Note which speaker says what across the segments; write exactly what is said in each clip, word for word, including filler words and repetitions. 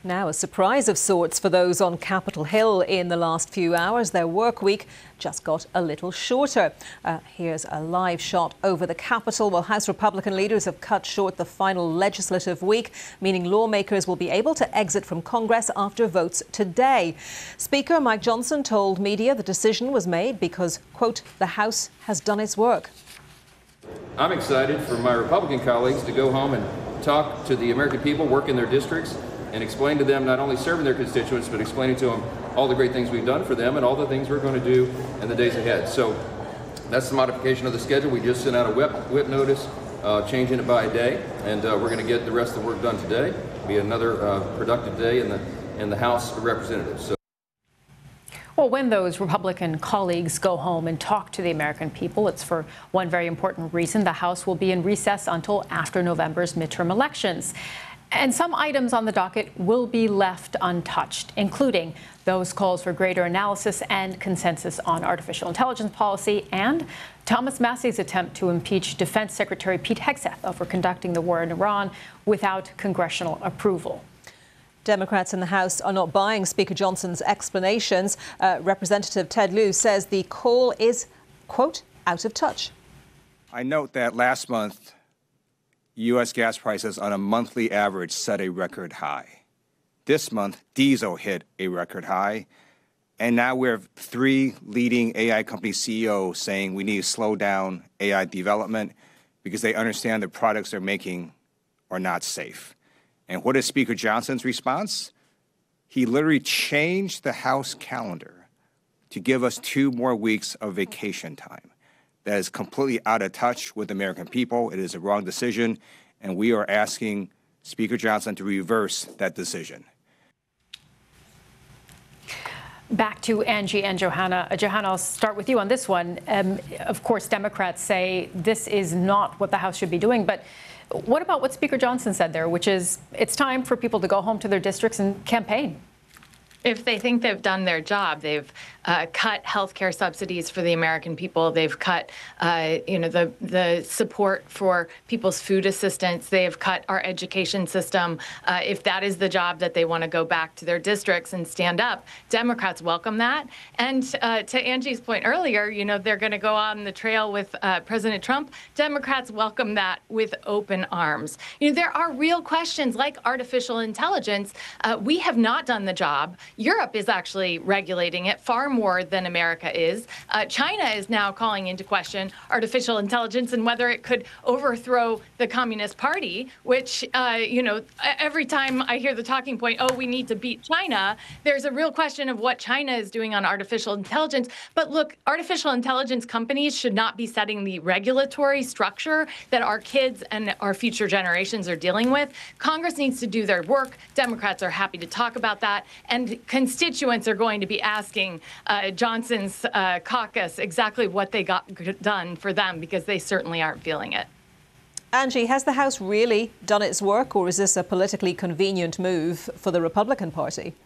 Speaker 1: Now, a surprise of sorts for those on Capitol Hill in the last few hours. Their work week just got a little shorter. Uh, here's a live shot over the Capitol. Well, House Republican leaders have cut short the final legislative week, meaning lawmakers will be able to exit from Congress after votes today. Speaker Mike Johnson told media the decision was made because, quote, the House has done its work.
Speaker 2: I'm excited for my Republican colleagues to go home and talk to the American people, work in their districts, and explain to them not only serving their constituents, but explaining to them all the great things we've done for them and all the things we're going to do in the days ahead. So that's the modification of the schedule. We just sent out a whip, whip notice, uh, changing it by a day, and uh, we're going to get the rest of the work done today. It'll be another uh, productive day in the, in the House of Representatives. So
Speaker 3: Well, when those Republican colleagues go home and talk to the American people, it's for one very important reason. The House will be in recess until after November's midterm elections. And some items on the docket will be left untouched, including those calls for greater analysis and consensus on artificial intelligence policy and Thomas Massey's attempt to impeach Defense Secretary Pete Hegseth over conducting the war in Iran without congressional approval.
Speaker 1: Democrats in the House are not buying Speaker Johnson's explanations. Uh, Representative Ted Lieu says the call is, quote, out of touch.
Speaker 4: I note that last month, U S gas prices on a monthly average set a record high. This month, diesel hit a record high. And now we have three leading A I company C E Os saying we need to slow down A I development because they understand the products they're making are not safe. And what is Speaker Johnson's response? He literally changed the House calendar to give us two more weeks of vacation time. That is completely out of touch with the American people. It is a wrong decision, and we are asking Speaker Johnson to reverse that decision.
Speaker 3: Back to Angie and Johanna. Uh, Johanna, I'll start with you on this one. Um, of course, Democrats say this is not what the House should be doing, but what about what Speaker Johnson said there, which is it's time for people to go home to their districts and campaign?
Speaker 5: If they think they've done their job, they've uh, cut health care subsidies for the American people. They've cut, uh, you know, the the support for people's food assistance. They've cut our education system. Uh, if that is the job that they want to go back to their districts and stand up, Democrats welcome that. And uh, to Angie's point earlier, you know, they're going to go on the trail with uh, President Trump. Democrats welcome that with open arms. You know, there are real questions like artificial intelligence. Uh, we have not done the job. Europe is actually regulating it far more than America is. Uh, China is now calling into question artificial intelligence and whether it could overthrow the Communist Party, which, uh, you know, every time I hear the talking point, oh, we need to beat China, there's a real question of what China is doing on artificial intelligence. But look, artificial intelligence companies should not be setting the regulatory structure that our kids and our future generations are dealing with. Congress needs to do their work. Democrats are happy to talk about that. And constituents are going to be asking uh, Johnson's uh, caucus exactly what they got done for them because they certainly aren't feeling it.
Speaker 1: Angie, has the House really done its work, or is this a politically convenient move for the Republican Party?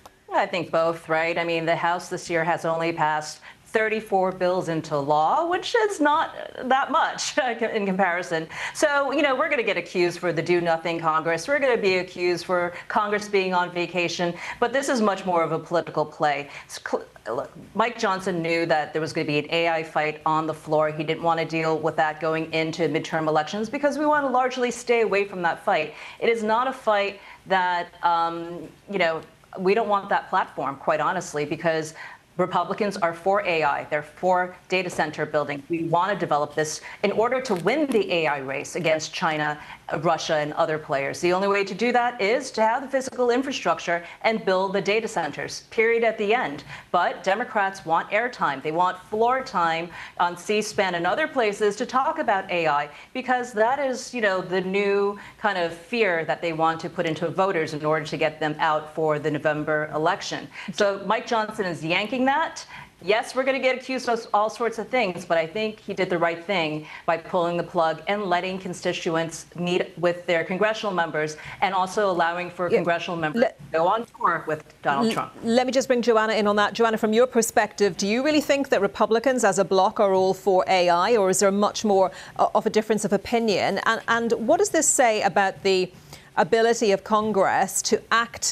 Speaker 6: I think both, right? I mean, the House this year has only passed thirty-four bills into law, which is not that much in comparison. So, you know, we're going to get accused for the do-nothing Congress. We're going to be accused for Congress being on vacation. But this is much more of a political play. Look, Mike Johnson knew that there was going to be an A I fight on the floor. He didn't want to deal with that going into midterm elections because we want to largely stay away from that fight. It is not a fight that, um, you know, we don't want that platform, quite honestly, because Republicans are for A I. They're for data center building. We want to develop this in order to win the A I race against China, Russia, and other players. The only way to do that is to have the physical infrastructure and build the data centers, period, at the end. But Democrats want airtime. They want floor time on C-SPAN and other places to talk about A I because that is, you know, the new kind of fear that they want to put into voters in order to get them out for the November election. So Mike Johnson is yanking that. Yes, we're going to get accused of all sorts of things, but I think he did the right thing by pulling the plug and letting constituents meet with their congressional members and also allowing for yeah. congressional members Let, to go on tour with Donald l- Trump.
Speaker 1: Let me just bring Joanna in on that. Joanna, from your perspective, do you really think that Republicans as a bloc are all for A I, or is there much more of a difference of opinion? And, and what does this say about the ability of Congress to act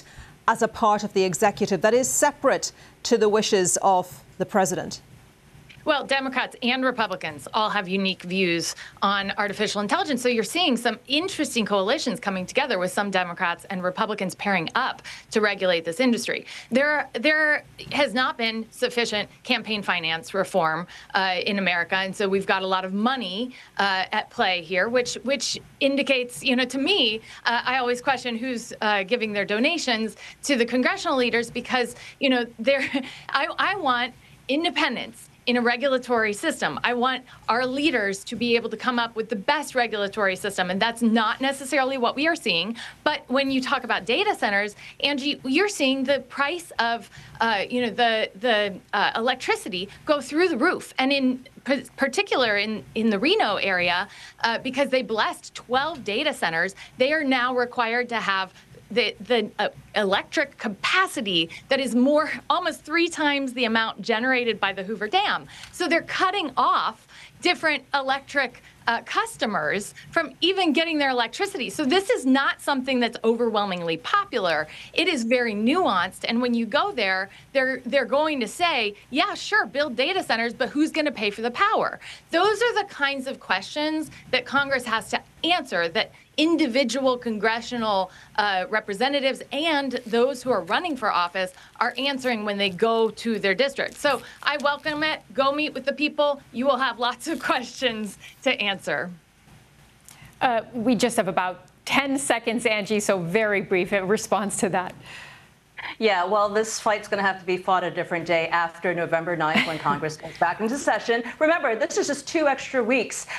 Speaker 1: as a part of the executive that is separate to the wishes of the president?
Speaker 5: Well, Democrats and Republicans all have unique views on artificial intelligence. So you're seeing some interesting coalitions coming together with some Democrats and Republicans pairing up to regulate this industry. There, there has not been sufficient campaign finance reform uh, in America, and so we've got a lot of money uh, at play here, which which indicates, you know, to me, uh, I always question who's uh, giving their donations to the congressional leaders, because, you know, they're, I, I want independence in a regulatory system. I want our leaders to be able to come up with the best regulatory system, and that's not necessarily what we are seeing. But when you talk about data centers, Angie, you're seeing the price of, uh, you know, the the uh, electricity go through the roof, and in p- particular in in the Reno area, uh, because they blessed twelve data centers, they are now required to have the the uh, electric capacity that is more, almost three times the amount generated by the Hoover Dam. So they're cutting off different electric uh, customers from even getting their electricity. So this is not something that's overwhelmingly popular. It is very nuanced. And when you go there, they're they're going to say, yeah, sure, build data centers, but who's going to pay for the power? Those are the kinds of questions that Congress has to answer, that individual congressional uh, representatives and those who are running for office are answering when they go to their district. So I welcome it. Go meet with the people. You will have lots of questions to answer.
Speaker 3: Uh, we just have about ten seconds, Angie, so very brief response to that.
Speaker 6: Yeah, well, this fight's going to have to be fought a different day after November ninth when Congress gets back into session. Remember, this is just two extra weeks